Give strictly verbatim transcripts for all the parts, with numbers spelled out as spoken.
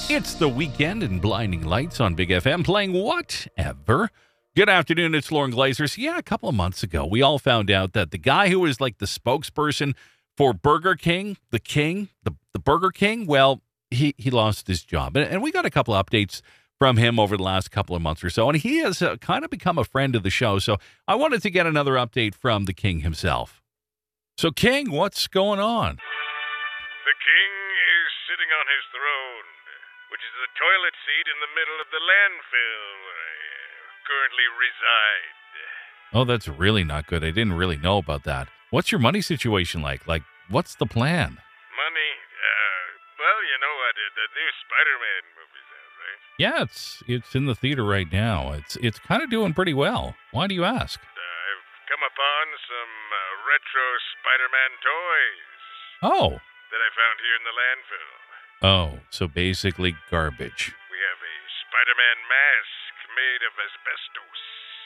It's the weekend and Blinding Lights on Big F M playing whatever. Good afternoon, it's Lauren Glazer. So yeah, a couple of months ago, we all found out that the guy who was like the spokesperson for Burger King, the king, the, the Burger King, well, he, he lost his job. And, and we got a couple of updates from him over the last couple of months or so, and he has uh, kind of become a friend of the show. So I wanted to get another update from the king himself. So, King, what's going on? The king is sitting on his throne, which is the toilet seat in the middle of the landfill where I uh, currently reside. Oh, that's really not good. I didn't really know about that. What's your money situation like? Like, what's the plan? Money? Uh, well, you know what, uh, the new Spider-Man movie's out, right? Yeah, it's it's in the theater right now. It's it's kind of doing pretty well. Why do you ask? Uh, I've come upon some uh, retro Spider-Man toys Oh. that I found here in the landfill. Oh, so basically garbage. We have a Spider-Man mask made of asbestos.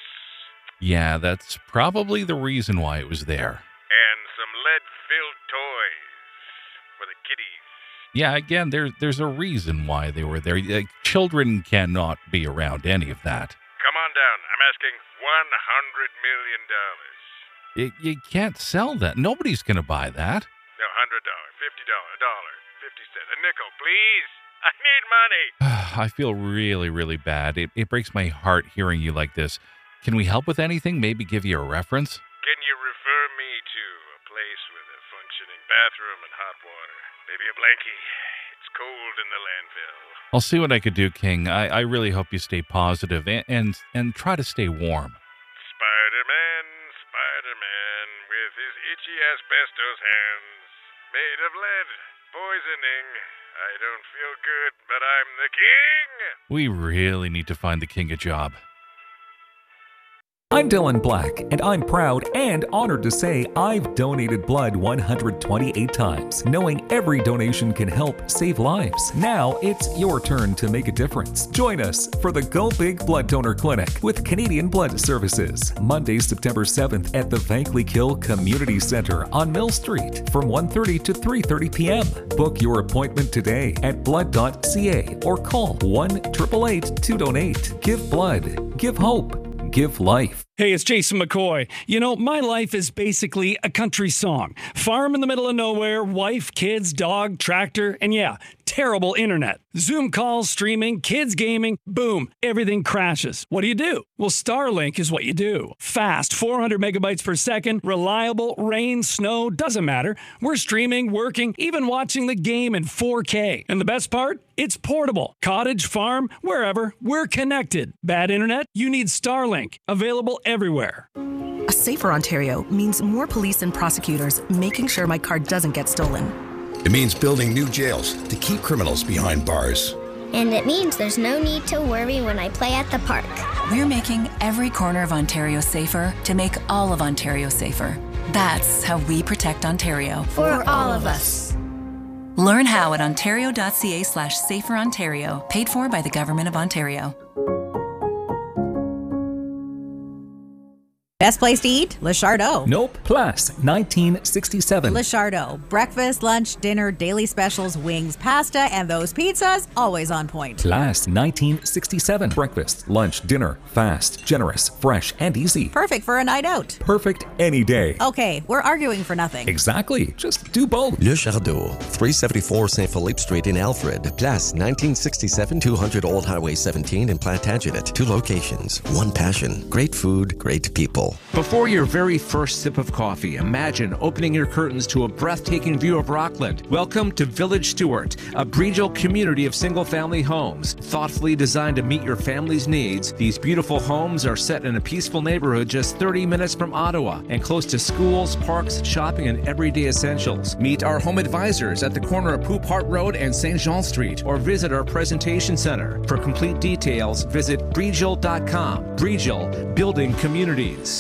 Yeah, that's probably the reason why it was there. And some lead-filled toys for the kiddies. Yeah, again, there, there's a reason why they were there. Like, children cannot be around any of that. Come on down. I'm asking one hundred million dollars. You, you can't sell that. Nobody's going to buy that. No, one hundred dollars, fifty dollars, a dollar, fifty cents, a nickel, please. I need money. I feel really, really bad. It, it breaks my heart hearing you like this. Can we help with anything? Maybe give you a reference? Can you refer me to a place with a functioning bathroom and hot water? Maybe a blankie. It's cold in the landfill. I'll see what I could do, King. I, I really hope you stay positive and, and and try to stay warm. Spider-Man, Spider-Man, with his itchy asbestos hands, made of lead, poisoning. I don't feel good, but I'm the king. We really need to find the king a job. I'm Dylan Black, and I'm proud and honored to say I've donated blood one hundred twenty-eight times, knowing every donation can help save lives. Now it's your turn to make a difference. Join us for the Go Big Blood Donor Clinic with Canadian Blood Services, Monday, September seventh at the Vankleigh Kill Community Centre on Mill Street from one thirty to three thirty p.m. Book your appointment today at blood dot c a or call one eight eight eight two donate. Give blood. Give hope. Give life. Hey, it's Jason McCoy. You know, my life is basically a country song. Farm in the middle of nowhere, wife, kids, dog, tractor, and yeah, terrible internet. Zoom calls, streaming, kids gaming, boom, everything crashes. What do you do? Well, Starlink is what you do. Fast, four hundred megabytes per second, reliable, rain, snow, doesn't matter. We're streaming, working, even watching the game in four K. And the best part? It's portable. Cottage, farm, wherever, we're connected. Bad internet? You need Starlink. Available everywhere. A safer Ontario means more police and prosecutors making sure my car doesn't get stolen. It means building new jails to keep criminals behind bars. And it means there's no need to worry when I play at the park. We're making every corner of Ontario safer to make all of Ontario safer. That's how we protect Ontario. For, For all of us. Learn how at ontario.ca slash safer Ontario. Paid for by the Government of Ontario. Best place to eat? Le Chardot. Nope. Place nineteen sixty-seven. Le Chardot. Breakfast, lunch, dinner, daily specials, wings, pasta, and those pizzas, always on point. Place nineteen sixty-seven. Breakfast, lunch, dinner, fast, generous, fresh, and easy. Perfect for a night out. Perfect any day. Okay, we're arguing for nothing. Exactly. Just do both. Le Chardot, three seventy-four Saint Philippe Street in Alfred. Place nineteen sixty-seven, two hundred Old Highway seventeen in Plantagenet. Two locations, one passion. Great food, great people. Before your very first sip of coffee, imagine opening your curtains to a breathtaking view of Rockland. Welcome to Village Stewart, a Breedgel community of single-family homes. Thoughtfully designed to meet your family's needs, these beautiful homes are set in a peaceful neighborhood just thirty minutes from Ottawa and close to schools, parks, shopping, and everyday essentials. Meet our home advisors at the corner of Poupart Road and Saint Jean Street, or visit our presentation center. For complete details, visit breedgel dot com. Breedgel, building communities.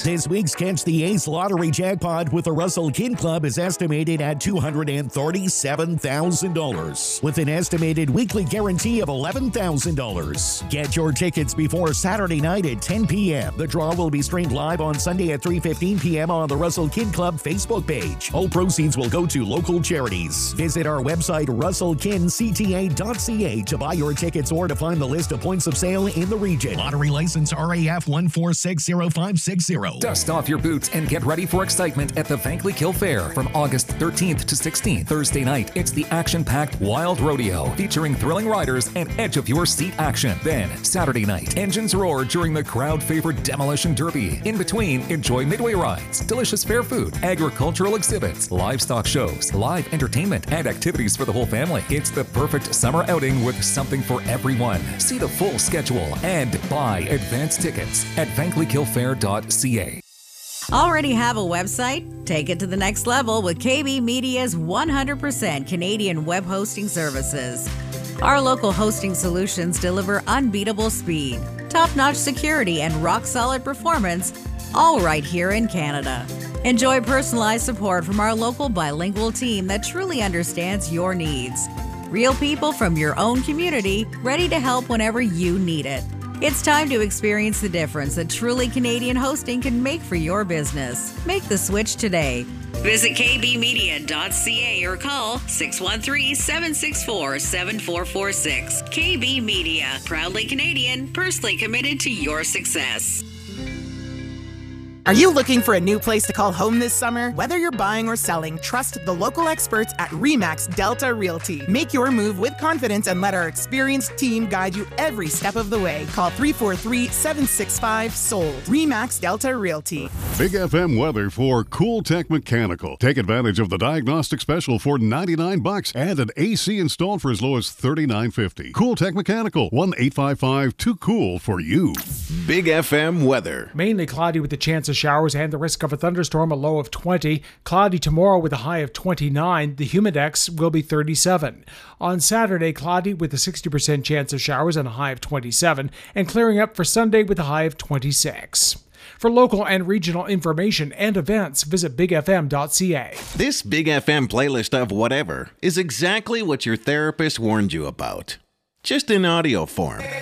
Ace. This week's Catch the Ace lottery jackpot with the Russell Kin Club is estimated at two hundred thirty-seven thousand dollars, with an estimated weekly guarantee of eleven thousand dollars. Get your tickets before Saturday night at ten p.m. The draw will be streamed live on Sunday at three fifteen p.m. on the Russell Kin Club Facebook page. All proceeds will go to local charities. Visit our website, russell kin c t a dot c a, to buy your tickets or to find the list of points of sale in the region. Lottery license R A F one four six zero five six zero. Dust off your boots and get ready for excitement at the Vankleigh Kill Fair from August thirteenth to sixteenth. Thursday night, it's the action-packed Wild Rodeo featuring thrilling riders and edge-of-your-seat action. Then, Saturday night, engines roar during the crowd-favorite Demolition Derby. In between, enjoy midway rides, delicious fair food, agricultural exhibits, livestock shows, live entertainment, and activities for the whole family. It's the perfect summer outing with something for everyone. See the full schedule and buy advance tickets at vankleigh kill fair dot c a. Already have a website? Take it to the next level with K B Media's one hundred percent Canadian web hosting services. Our local hosting solutions deliver unbeatable speed, top-notch security, and rock-solid performance, all right here in Canada. Enjoy personalized support from our local bilingual team that truly understands your needs. Real people from your own community, ready to help whenever you need it. It's time to experience the difference that truly Canadian hosting can make for your business. Make the switch today. Visit k b media dot c a or call six one three, seven six four, seven four four six. K B Media, proudly Canadian, personally committed to your success. Are you looking for a new place to call home this summer? Whether you're buying or selling, trust the local experts at RE/MAX Delta Realty. Make your move with confidence and let our experienced team guide you every step of the way. Call three four three, seven six five, sold. RE/MAX Delta Realty. Big F M weather for Cool Tech Mechanical. Take advantage of the diagnostic special for ninety-nine bucks and an A C installed for as low as thirty-nine fifty. Cool Tech Mechanical, one eight five five two cool for you. Big F M weather. Mainly cloudy with the chance of showers and the risk of a thunderstorm, a low of twenty. Cloudy tomorrow with a high of twenty-nine. The humidex will be thirty-seven. On Saturday, cloudy with a sixty percent chance of showers and a high of twenty-seven. And clearing up for Sunday with a high of twenty-six. For local and regional information and events, visit big f m dot c a. This Big F M playlist of whatever is exactly what your therapist warned you about, just in audio form.